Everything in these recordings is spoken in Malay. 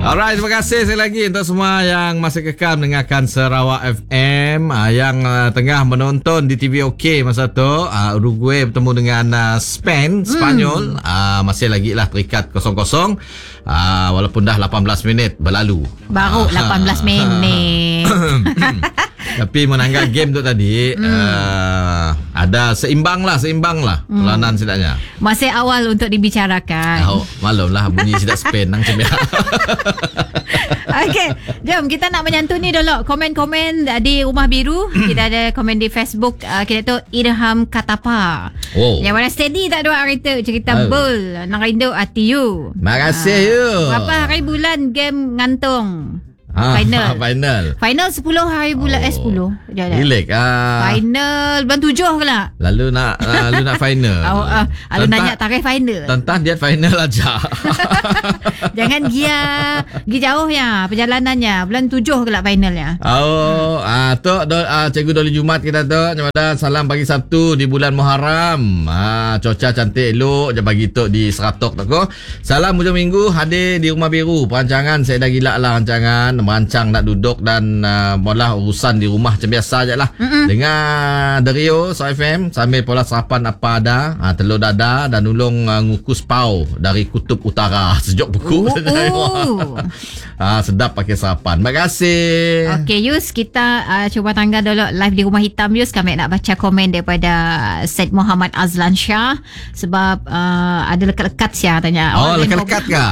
Alright, terima kasih sekali lagi untuk semua yang masih kekal mendengarkan Sarawak FM, yang tengah menonton di TV OK masa tu. Uruguay bertemu dengan Spain, Spanyol. Masih lagi lah terikat 0-0. Walaupun dah 18 minit berlalu. Baru 18 minit. Tapi menanggal game tu tadi, ada seimbang lah perlawanan setidaknya. Masih awal untuk dibicarakan. Maklum lah bunyi sidak Spain nang cemia. Okey, jom kita nak menyantuni dulu komen-komen di Rumah Biru. Kita ada komen di Facebook, kita tu Irham Katapa. Yang mana steady tak 2 hari tu cerita bol nak rindu hati you. Makasih you. Berapa hari bulan game ngantung? Final 10 hari bulan 10. Relax. Final bulan 7 ke lah. Lalu nak final. Lalu nanya tarikh final. Tentang dia final aja. Jangan pergi jauh ya perjalanannya. Bulan 7 ke lah finalnya. Tu Cikgu Doli Jumat kita tu. Nyamada salam pagi Sabtu di bulan Muharram. Cuaca cantik elok je bagi tu di Seratok tu ko. Salam hujung minggu hadir di Rumah Biru. Perancangan saya dah gila lah rancangan. Merancang nak duduk dan bola urusan di rumah macam biasa je lah. Dengar Derio So FM sambil pola sarapan apa ada, telur dada dan ulung ngukus pau dari Kutub Utara. Sejuk buku. Sedap pakai sarapan. Terima kasih. Okey Yus, kita cuba tanggal dulu live di Rumah Hitam Yus. Kami nak baca komen daripada Syed Muhammad Azlan Shah. Sebab ada lekat-lekat Syah tanya. Lekat-lekat kah?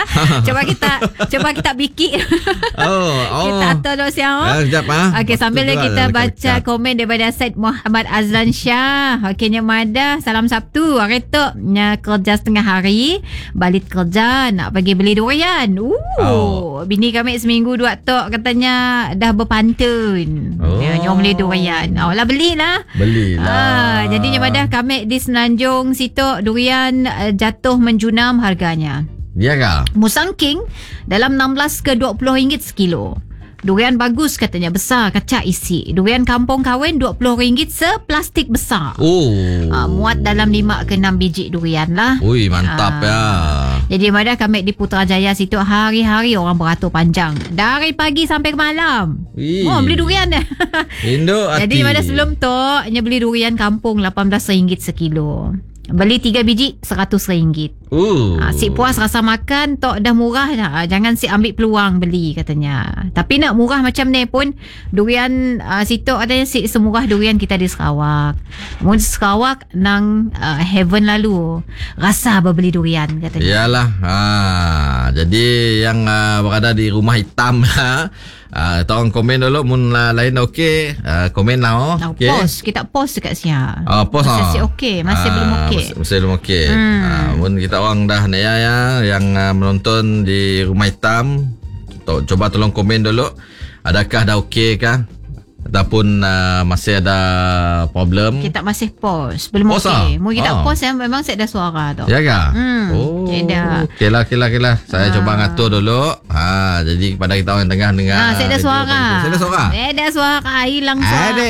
Cuba kita bikin. Kita atur dulu Syah. Okey, sambil kita baca komen daripada Syed Muhammad Azlan Shah. Okey, Nyamada salam Sabtu. Hari tu kerja setengah hari, balik kerja nak pergi beli durian. Bini kami seminggu 2 tok katanya dah berpantun. Jom beli durian. Belilah. Jadi Nyamada kami di Semenanjung situ durian jatuh menjunam harganya. Ya kah? Musang King dalam 16 ke 20 ringgit sekilo. Durian bagus katanya, besar, kacak isi. Durian kampung kahwin RM20 seplastik besar. Muat dalam 5 ke 6 biji durian lah. Ui, mantap ya. Jadi mana kami di Putrajaya situ hari-hari orang beratur panjang. Dari pagi sampai ke malam. Beli durian dah. Jadi mana sebelum tu beli durian kampung RM18 sekilo. Beli 3 biji RM100. Si puas rasa makan tok dah murah dah. Jangan si ambil peluang beli katanya. Tapi nak murah macam ni pun durian situ katanya si semurah durian kita di Sarawak. Mun Sarawak nang heaven lalu rasa berbeli durian katanya. Iyalah. Jadi yang berada di Rumah Hitam tolong komen dulu mun lain okey, komen lah. Kita post dekat Sia. Post masih okey, masih belum okey. Masih belum okey. Mun kita orang dah ni ya yang menonton di Rumah Hitam, coba tolong komen dulu. Adakah dah okey kah? Ataupun masih ada problem? Kita masih post. Belum okey. Mau kita post memang saya ada suara tu. Ya kah? Okey lah. Saya coba ngatur dulu. Jadi kepada kita orang tengah dengar. Saya ada suara. Saya ada suara. Hilang suara.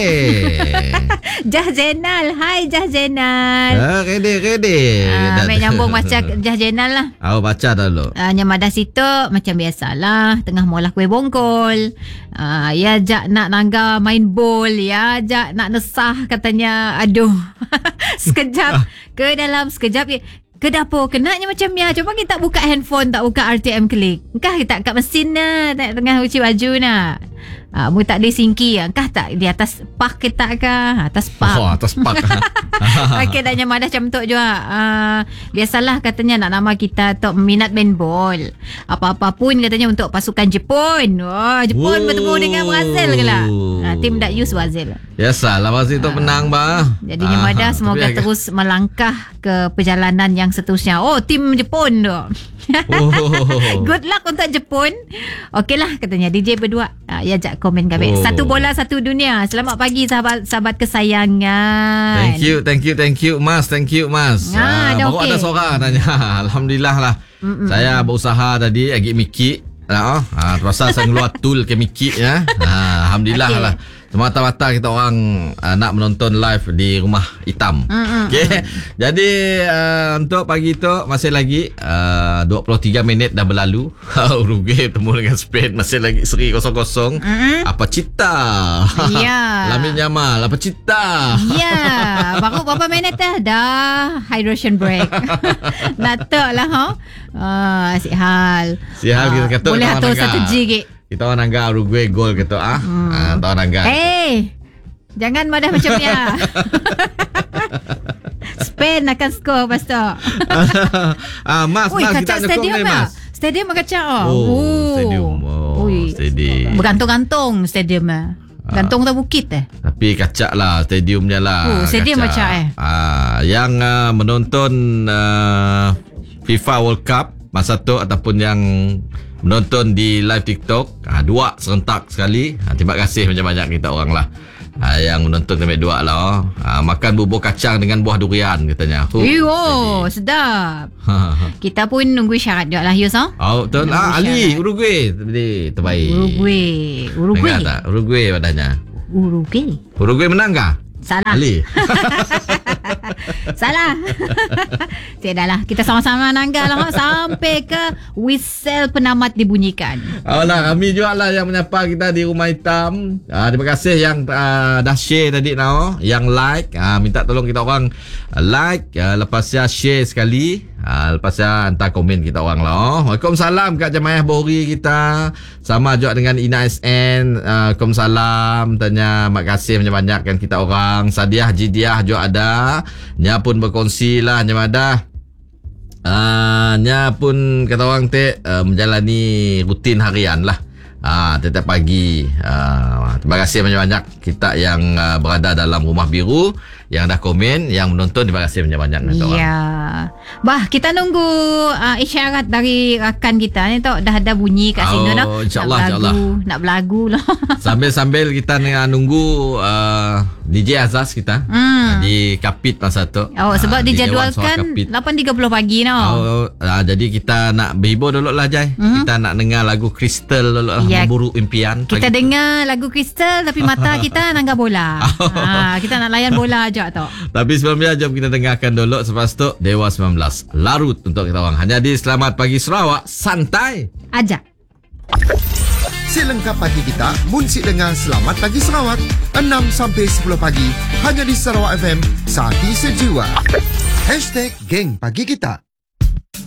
Jah Zainal. Hai Jah Zainal. Ready. Mek nyambung baca Jah Zainal lah. Baca dulu. Nyamada situ macam biasalah. Tengah molah kuih bongkol. Ya jak nak nangga main bol, ya jak nak nesah katanya. Aduh. Sekejap ke dalam, sekejap ke dapur. Kenanya macam ya. Cuba kita buka handphone, tak buka RTM Klik. Kah kita kat mesin lah, tengah cuci baju nak. Mu tak ada singki kah tak di atas pak kita kah? Atas pak. Atas pak. Okey, dah Nyamada macam tu juga. Biasalah katanya nak nama kita tok minat main bol. Apa-apa pun katanya untuk pasukan Jepun. Jepun bertemu dengan Brazil ke lah. Tim dak use Brazil. Biasalah Brazil tu menang bah. Jadi Nyamada semoga terus melangkah ke perjalanan yang seterusnya. Tim Jepun tu. Good luck untuk Jepun. Okeylah katanya DJ berdua. Ya jak komen kami. Satu bola satu dunia. Selamat pagi sahabat kesayangan. Thank you Mas. Baru ada suara tanya. Alhamdulillah lah. Saya berusaha tadi agak mikir. Terasa saya ngeluar tool ke mikir ya. Alhamdulillah lah. Semata-mata kita orang nak menonton live di Rumah Hitam. Okay. Jadi untuk pagi tu masih lagi 23 minit dah berlalu. Uruguay bertemu dengan Spain, masih lagi seri 0-0. Apa cita? Ya. Lamine Yamal, apa cita? Ya. Baru berapa minit dah hydration break. Natak lah asyik hal. Kita kata boleh atur strategi ke. Kita orang nanggap Uruguay gol kata tahu nanggap. Jangan madah macam ni. Spain akan skor lepas tu. Mas kacak kita stadium Mas. Stadium kacak. Stadium. Bergantung-gantung stadium. Gantung atas bukit Tapi kacak lah stadiumnya lah. Stadium kacak. Yang menonton FIFA World Cup masa tu ataupun yang menonton di live TikTok, dua serentak sekali. Terima kasih banyak-banyak kita orang lah yang menonton sampai dua lah. Makan bubur kacang dengan buah durian katanya. Sedap. Kita pun nunggu syarat juga lah Yus. Betul. Ali Uruguay tadi terbaik. Uruguay tak? Uruguay padanya. Uruguay menang kah? Salah. Ali. Salah. Tidak lah. Kita sama-sama nanggal lah sampai ke whistle penamat dibunyikan. Alah, kami juga lah yang menyapa kita di Rumah Hitam. Terima kasih yang dah share tadi now, yang like. Minta tolong kita orang like, lepas share sekali. Lepas hantar komen kita orang lah. Waalaikumsalam kat jemaah Bohri kita. Sama juga dengan Ina SN. Waalaikumsalam. Tanya makasih banyak-banyak kan kita orang. Sadiah Jidiah juga ada. Nya pun berkongsi lah Nyamada. Nya pun kata orang menjalani rutin harian lah. Setiap pagi. Terima kasih banyak-banyak kita yang berada dalam Rumah Biru, yang dah komen, yang menonton. Terima kasih banyak-banyak. Ya. Kita nunggu isyarat dari rakan kita ni dah ada bunyi kat sini dah. InsyaAllah. Nak berlagu lah. Sambil kita nunggu DJ Azaz kita di Kapit masa tu. Sebab dijadualkan 8.30 pagi jadi kita nak berhibur dulu lah Jai. Kita nak dengar lagu Crystal dulu lah. Memburu impian. Kita dengar lagu Crystal tapi mata kita nangga bola. Kita nak layan bola aja tu. Tapi sebelumnya jom kita dengarkan dulu. Selepas tu Dewa 19 larut untuk kita orang. Hanya di Selamat Pagi Sarawak, santai aja. Selengkap pagi kita munsik dengar Selamat Pagi Sarawak 6 sampai 10 pagi hanya di Sarawak FM, Saati Sejiwa. #Geng Pagi Kita.